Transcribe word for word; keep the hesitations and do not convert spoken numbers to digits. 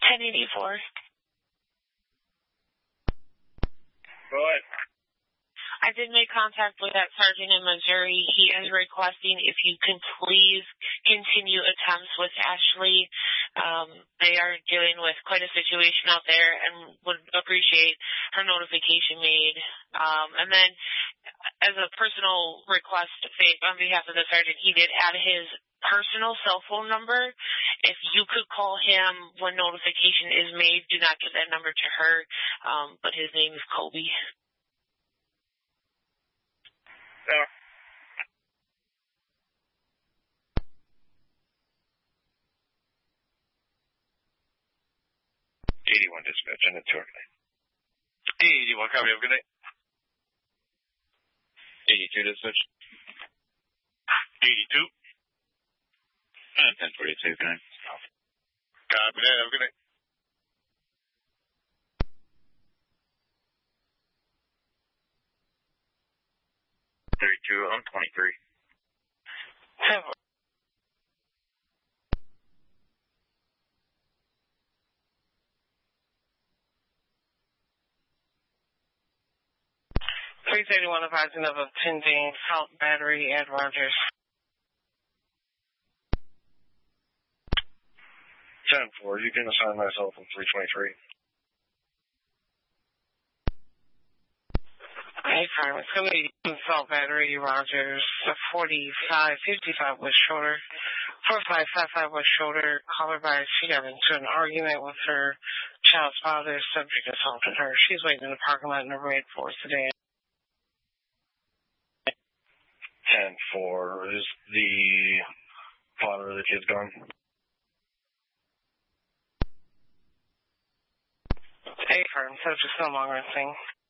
ten eighty-four. Go ahead. I did make contact with that sergeant in Missouri. He is requesting if you can please continue attempts with Ashley. Um, they are dealing with quite a situation out there and would appreciate her notification made. Um, and then as a personal request on behalf of the sergeant, he did add his personal cell phone number. If you could call him when notification is made, do not give that number to her. Um, but his name is Kobe. Yeah. eighty-one dispatch, and it's shortly. eighty-one, copy, have a good night. eighty-two dispatch. eighty-two. Uh, ten forty-two, good night. Copy that, have a good night. thirty-two, I'm twenty-three. three thirty-one advising of a pending assault battery at Rogers. ten four, you can assign myself in three twenty-three. Okay, fine. It's going to be assault battery, Rogers. forty-five fifty-five was shorter. forty-five fifty-five was shorter. Caller by, she got into an argument with her child's father. Subject assaulted her. She's waiting in the parking lot in the red for today. ten four, is the father of the kids gone? A firm, subject's no longer a thing.